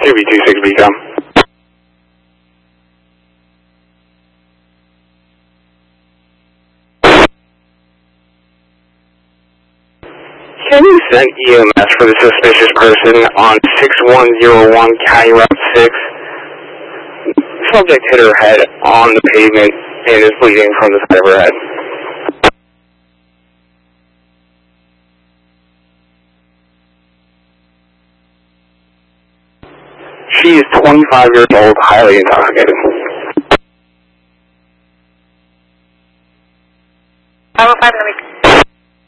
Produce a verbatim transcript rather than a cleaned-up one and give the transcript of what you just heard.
two B two six B, come. Can you send E M S for the suspicious person on six one zero one County Route six? Subject hit her head on the pavement and is bleeding from the side of her head. She is twenty-five years old, highly intoxicated.